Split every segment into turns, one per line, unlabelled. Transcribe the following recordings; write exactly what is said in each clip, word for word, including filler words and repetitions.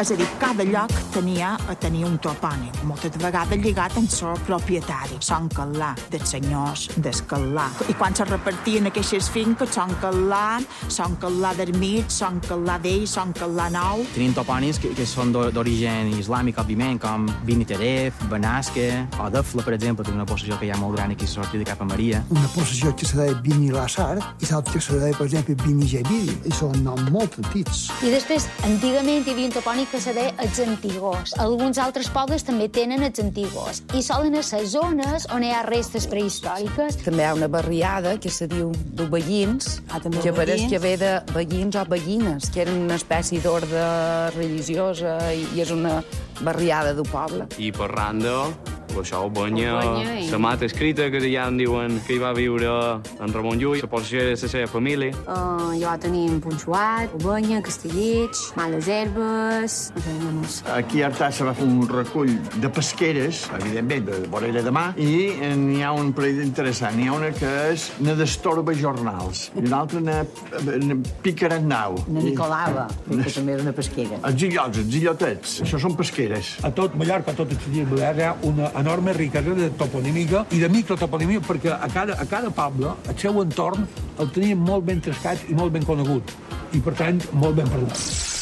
És a dir, cada lloc tenia, tenia un topònim, moltes vegades lligat amb el propietari. Son Calà, dels senyors d'Escalà. I quan se repartien aquestes finques, Son Calà, Son Calà d'Ermit, Son Calà d'Ell, Son Calà Nou.
Tenim topònims que, que són d'origen islàmic, òbviament, com Beniteref, Benasque, o Defla, per exemple, que és una possessió que hi ha molt gran aquí a sortir de Cap a Maria.
Una possessió que se deia Benilassar i l'altra que se deia, per exemple, Benigevili. I són noms molt petits.
I després, antigament hi havia un topònim que se deia els Antigors. Alguns altres pobles també tenen els Antigors. I solen ser zones on hi ha restes prehistòriques.
També hi ha una barriada que se diu de veïns, ah, que pareix que ve de veïns o veïnes, que eren una espècie d'ordre religiosa i, i és una barriada del poble.
I parlant això, Banya, la mata escrita, que ja en diuen que hi va viure en Ramon Llull, la possessió de la seva família.
Uh, ja tenim Punxuat, Banya, Castellets, Males Herbes... No sé,
aquí a Artassa va fer un recull de pesqueres, evidentment, de vorera de mà, i n'hi ha un parell interessant. N'hi ha una que és na d'Estorba Jornals, i una altra na, na Picarat Nau.
Na Nicolava, que també és una pesquera.
Els illots, els illotets, això són pesqueres.
A tot Mallorca, a tot el Illes Balears, hi ha una enorme riquesa de toponímica i de microtoponímica, perquè a cada, a cada poble, el seu entorn, el tenien molt ben trascat i molt ben conegut. I, per tant, molt ben perdut.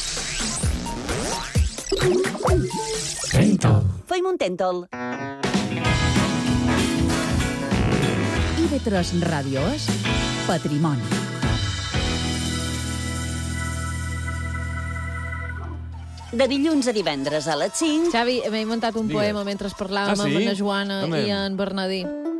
Tèntol.
Feim un tèntol.
I ve tres Ràdio és Patrimoni.
De dilluns a divendres a les cinc...
Xavi, m'he inventat un poema mentre parlàvem ah, sí? amb la Joana i en Bernadí.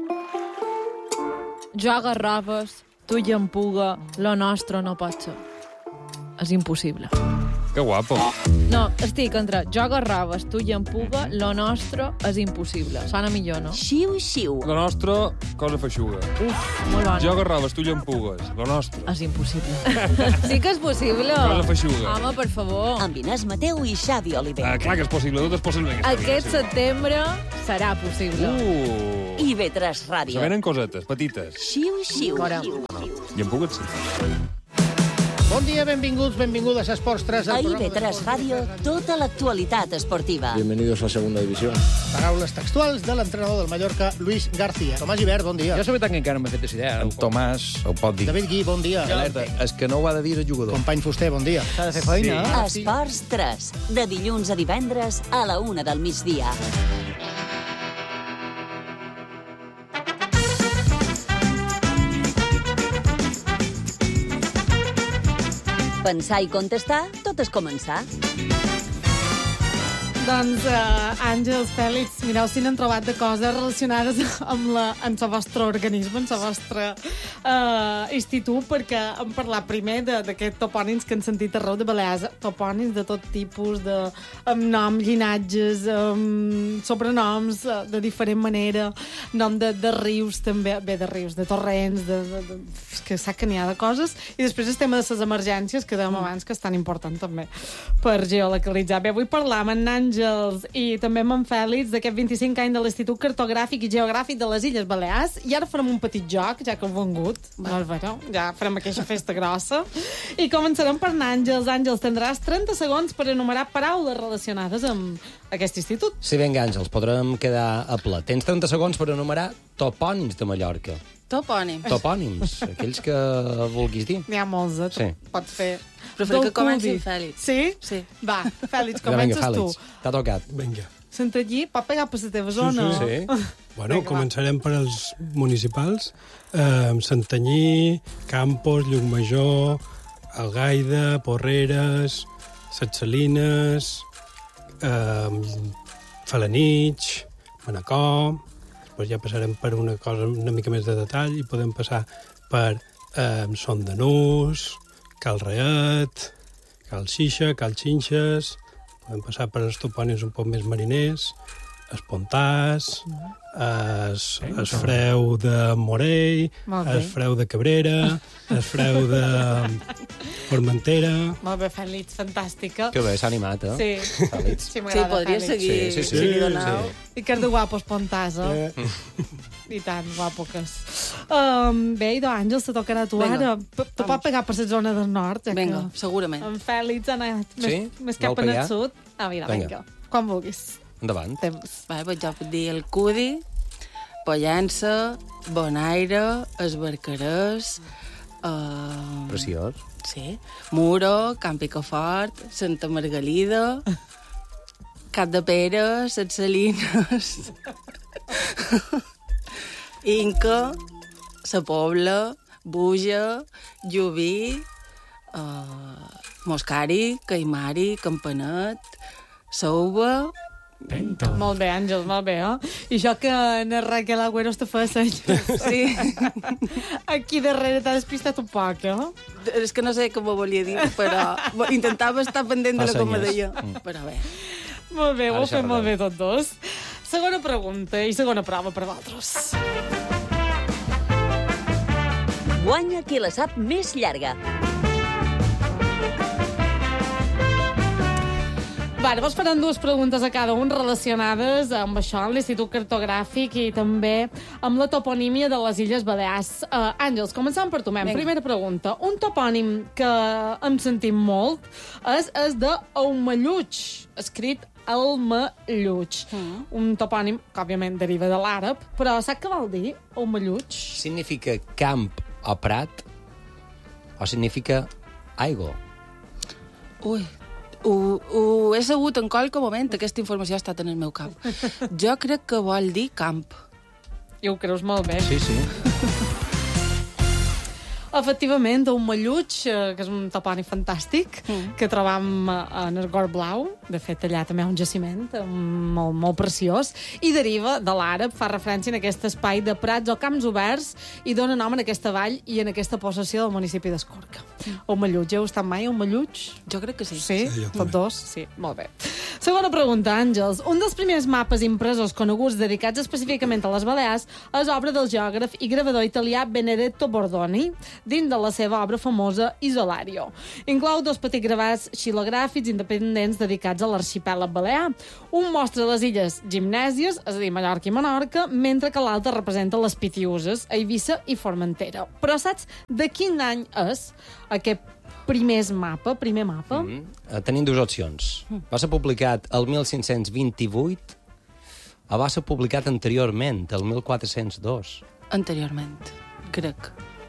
Jo agarraves, tu i en puga, lo nostre no pot ser. És impossible.
Que guapo.
No, estic entre jo agarraves, tu i en puga, lo nostre és impossible. Sona millor, no?
Xiu, xiu.
Lo nostre, cosa feixuga.
Uf, molt bona.
Jo agarraves, tu i en pugues. Lo nostre.
És impossible. Sí que és possible.
Cosa feixuga.
Home, per favor.
Amb Inés Mateu i Xavi Oliver.
Ah, clar que és possible, tot és possible.
Aquest setembre serà possible.
Uh.
I ve tres Ràdio.
Se venen cosetes, petites.
Xiu, xiu.
xiu.
I en pugues, sí.
Bon dia, benvinguts, benvingudes a Esports tres.
A I V tres Ràdio, tota l'actualitat esportiva.
Bienvenidos a Segunda División.
Paraules textuals de l'entrenador del Mallorca, Luis García. Tomàs Gibert, bon dia.
Jo sabia tant que encara no m'he fet idea.
En Tomàs ho pot dir.
David Gui, bon dia.
Alerta, és que no ho ha de dir el jugador.
Company Fuster, bon dia.
S'ha de fer feina.
Sí. Esports tres, de dilluns a divendres a la una del migdia. Pensar i contestar, tot és començar.
Doncs, uh, Àngels, Fèlix, mireu si n'han trobat de coses relacionades amb, la, amb el vostre organisme, amb el vostre uh, institut, perquè hem parlat primer d'aquests topònims que han sentit arreu de Balears, topònims de tot tipus, de, amb nom, llinatges, amb sobrenoms uh, de diferent manera, nom de, de rius també, bé, de rius, de torrents, de, de, de, que sap que n'hi ha de coses, i després el tema de les emergències, que dèiem abans que és tan important també per geolocalitzar. Bé, vull parlar amb en Àngels i també amb en Fèlix d'aquest vint-i-cinc anys de l'Institut Cartogràfic i Geogràfic de les Illes Balears, i ara farem un petit joc, ja que heu vengut. Doncs, bueno, ja farem aquesta festa grossa. I començarem per Àngels. Àngels, tindràs trenta segons per enumerar paraules relacionades amb aquest institut.
Sí, vinga, Àngels, podrem quedar a ple. Tens trenta segons per enumerar topònims de Mallorca.
Topònims.
Topònims, aquells que vulguis dir.
N'hi ha molts, eh?
Sí.
Pots fer...
Preferim que comenci Fèlix.
Sí?
Sí.
Va, Fèlix,
Vinga,
comences
Fèlix,
tu.
t'ha tocat.
Vinga.
Santanyí, pot pegar per la teva zona?
Sí, sí.
Sí.
Bueno,
Vinga,
començarem per als municipals. Eh, Santanyí, Campos, Llucmajor, Algaida, Porreres, Set Salines, eh, Felanitx, Manacor. Després ja passarem per una cosa una mica més de detall i podem passar per eh, Son de Nus, Cal Reet, Cal Xixa, Cal Xinxes. Podem passar per els topònims un poc més mariners, Espontàs, es, es Freu de Morell, es Freu de Cabrera, es Freu de Formentera...
Molt bé, Fèlix, fantàstica.
Que bé, s'ha animat, eh?
Sí,
Fèlix.
sí, m'agrada,
Sí, podria
Fèlix.
seguir.
Sí, sí, sí.
Si li
sí,
donau.
sí.
I que és de guapo, Espontàs, eh?
Eh.
I tant, guapo que és. Um, bé, idò, Àngels, te tocarà a tu
Vinga.
ara. Te pot pegar per la zona del nord, ja
Vinga,
que...
segurament.
En Fèlix ha anat
Sí?
més, més cap
Vol
en el
pegar?
sud. Ah, mira,
Vinga.
vinga. Quan vulguis.
Endavant.
Temps.
Vale, pues jo puc dir el Cudi, Pollença, Bonaire, Esbarcarès, uh,
Preciós.
sí, Muro, Camp Picafort, Santa Margalida, Cap de Pere, Set Salines, Inca, Sa Pobla, Buja, Llubí, uh, Moscari, Caimari, Campanet, Sauva...
Molt bé, Àngels, molt bé, eh? I això que en Raquel Agüero està fa anys.
Sí.
Aquí darrere t'ha despistat un poc, eh?
És que no sé com ho volia dir, però intentava estar pendent de la com ho deia. Però bé.
Molt bé, ho
Ara
heu fet
ja
molt bé tots dos. Segona pregunta i segona prova per vosaltres.
Guanya qui la sap més llarga.
Va, llavors farem dues preguntes a cada un relacionades amb això, amb l'Institut Cartogràfic i també amb la toponímia de les Illes Balears. Uh, Àngels, començant per tu, mem.
Vinga.
Primera pregunta. Un topònim que em sentim molt és, és de Aumelluig, escrit Almelluig. Mm. Un topònim que, òbviament, deriva de l'àrab, però sap què vol dir, Aumelluig?
Significa camp o prat o significa aigua?
Ui, ho, ho he sabut en qualque moment, aquesta informació ha estat en el meu cap. Jo crec que vol dir camp.
I ho creus molt bé.
Sí, sí.
Efectivament, un Malluig, que és un topònim fantàstic, mm. que trobam en el Gor Blau. De fet, allà també hi ha un jaciment molt, molt preciós, i deriva de l'àrab, fa referència en aquest espai de prats o camps oberts, i dona nom en aquesta vall i en aquesta possessió del municipi d'Escorca. Mm. Un Malluig, heu estat mai a un Malluig?
Jo crec que sí.
Sí?
Sí, jo
Tots
també.
dos? Sí, molt bé. Segona pregunta, Àngels. Un dels primers mapes impresos coneguts dedicats específicament a les Balears és obra del geògraf i gravador italià Benedetto Bordoni, dins de la seva obra famosa Isolario. Inclou dos petits gravats xilogràfics independents dedicats a l'arxipèlag balear. Un mostra les illes Gimnèsies, és a dir, Mallorca i Menorca, mentre que l'altre representa les Pitiuses, Eivissa i Formentera. Però saps de quin any és aquest primer mapa, primer mapa?
Mm -hmm. Tenim dues opcions. Va ser publicat el mil cinc-cents vint-i-vuit o va ser publicat anteriorment, el mil quatre-cents dos?
Anteriorment, crec.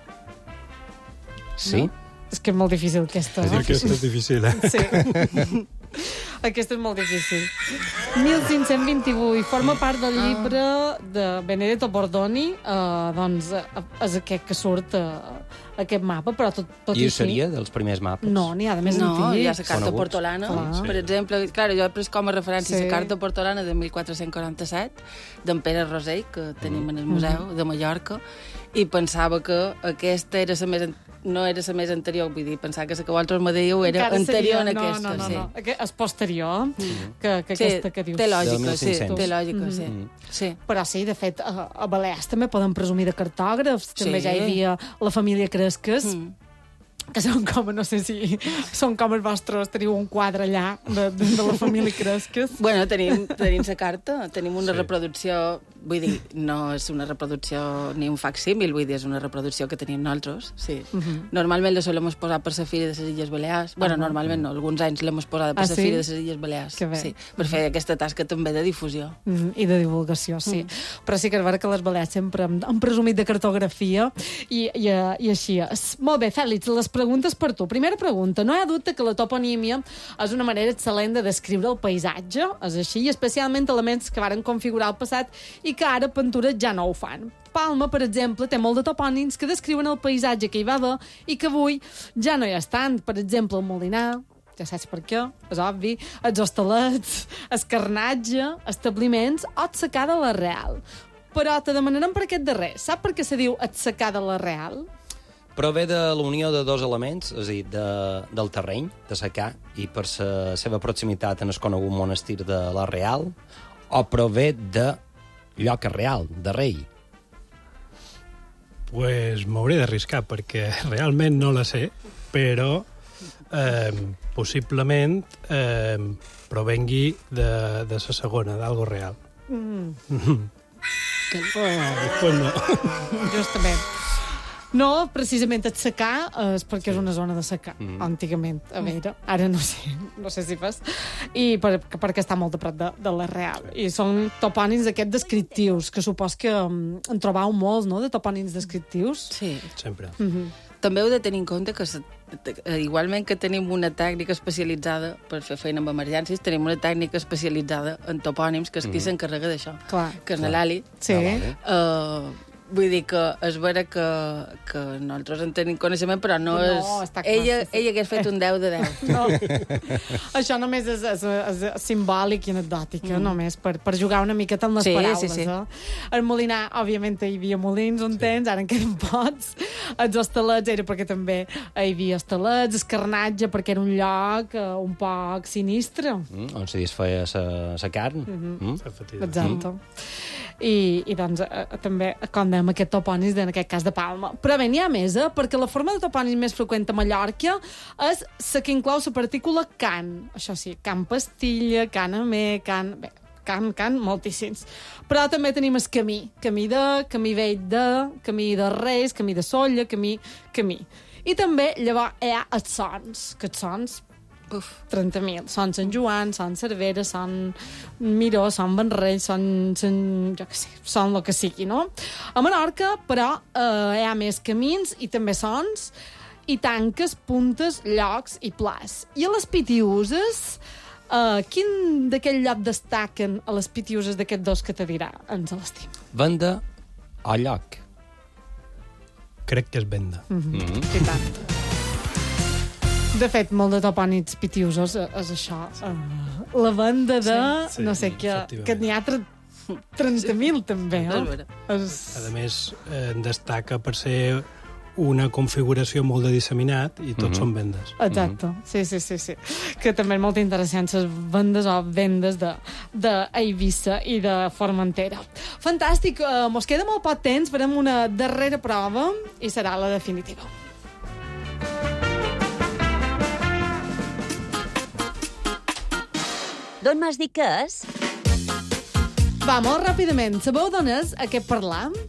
Sí?
No? És que és molt difícil, aquesta.
És
no?
aquesta és difícil, eh?
Sí. Aquesta és molt difícil. mil cinc-cents vint-i-vuit forma part del llibre de Benedetto Bordoni, eh, doncs eh, és aquest que surt eh, aquest mapa, però tot, tot
I
i
ho seria dels primers mapes?
No, n'hi ha de més
No,
antics.
hi ha la carta
Coneguts.
portolana,
Clar.
per exemple. Clar, jo he pres com a referència
Sí.
la carta portolana de mil quatre-cents quaranta-set d'en Pere Rosell, que tenim en el museu de Mallorca, i pensava que aquesta era la més... no era la més anterior, vull dir, pensava que la que vosaltres me dèieu era
Encara
anterior
seria-
a aquesta.
No, no, no,
sí.
no. Aquest és posterior que, que
Sí,
aquesta que dius.
té
Del
lògica,
mil
sí,
cinc-cents.
té lògica, sí.
Mhm.
sí.
Però sí, de fet, a, a Balears també poden presumir de cartògrafs. També
Sí.
ja hi havia la família Cresques,
Mm.
que són com, no sé si són com els vostres, teniu un quadre allà de, de, de la família Cresques.
Bueno, tenim, tenim la carta, tenim una
Sí.
reproducció, vull dir, no és una reproducció ni un facsímil, vull dir, és una reproducció que tenim nosaltres, sí.
Uh -huh.
Normalment la solem posar per la Fira de les Illes Balears. Bueno,
Ah.
normalment no, alguns anys l'hem posat per
Ah,
la
sí?
Fira de les Illes Balears.
Que bé.
Sí, per fer aquesta tasca també de difusió.
Mm, I de divulgació, sí. Mm. Però sí que és vera que les Balears sempre han, han presumit de cartografia i, i, i així és. Molt bé, Fèlix, les preguntes per tu. Primera pregunta. No hi ha dubte que la toponímia és una manera excel·lent de descriure el paisatge, és així, i especialment elements que varen configurar el passat i que ara pintures ja no ho fan. Palma, per exemple, té molt de topònims que descriuen el paisatge que hi va haver i que avui ja no hi estan. Per exemple, el Molinar, ja saps per què, és obvi, els hostalets, el carnatge, establiments o el de la Real. Però te demanarem per aquest darrer. Sap per què se diu el de la Real?
Prové de la unió de dos elements, és a dir, de, del terreny, de secà, i per la seva proximitat en el conegut monestir de la Real, o prové de lloc real, de rei?
Pues m'hauré d'arriscar, perquè realment no la sé, però eh, possiblement eh, provengui de, de la segona, d'algo real.
Mm. aquell.
Oh, pues no.
Justament. No, precisament el secà és perquè és una zona de secà, mm. antigament, a veure, ara no sé, no sé si fas, i per, perquè està molt a prop de, de la Real. I són topònims d'aquests descriptius, que supos que um, en trobau molts, no?, de topònims descriptius.
Sí.
Sempre.
Mm-hmm.
També heu de tenir en compte que, igualment que tenim una tècnica especialitzada per fer feina amb emergències, tenim una tècnica especialitzada en topònims, que és qui mm. s'encarrega d'això, que és l'Eli.
Sí.
Uh, Vull dir que és vera que, que nosaltres en tenim coneixement, però no,
no
és...
Està
clar, ella, ella hagués fet un deu de deu.
No. Això només és, és, és simbòlic i anecdòtic, mm. només per, per jugar una miqueta amb les
sí,
paraules.
Sí, sí.
Eh? El Molinar, òbviament, hi havia molins un sí. temps, ara en queden pocs. Els hostalets era perquè també hi havia hostalets, escarnatge perquè era un lloc un poc sinistre.
Mm, on se desfeia la carn.
Mm-hmm.
Mm.
Exacte. Mm. I, i doncs eh, també com dèiem aquest topònims en aquest cas de Palma. Però bé, n'hi ha més, eh? Perquè la forma de topònims més freqüent a Mallorca és la que inclou la partícula can. Això sí, can pastilla, can amé, can... Bé, can, can, moltíssims. Però també tenim el camí. Camí de, camí vell de, camí de Reis, camí de Solla, camí, camí. I també, llavors, hi ha els sons, que els sons Uf, trenta mil. Són Sant Joan, són Cervera, són Miró, són Benrell, són, són, jo què sé, són el que sigui, no? A Menorca, però, eh, hi ha més camins i també sons, i tanques, puntes, llocs i plats. I a les Pitiuses, eh, quin d'aquest lloc destaquen a les Pitiuses d'aquests dos que te dirà en Celestí?
Venda o lloc?
Crec que és venda.
Mm-hmm. Mm-hmm. I tant. De fet, molt de topònims pitiusos és això. La banda de... Sí, sí, no sé què... Que n'hi ha trenta mil, també, eh?
És... A més, eh, destaca per ser una configuració molt de disseminat i tots mm-hmm. són vendes.
Exacte. Mm-hmm. Sí, sí, sí, sí. Que també és molt interessant, les vendes o vendes d'Eivissa i de Formentera. Fantàstic. Uh, mos queda molt poc temps, farem una darrera prova i serà la definitiva.
D'on m'has dit que és?
Va, molt ràpidament. Sabeu d'on és aquest parlar?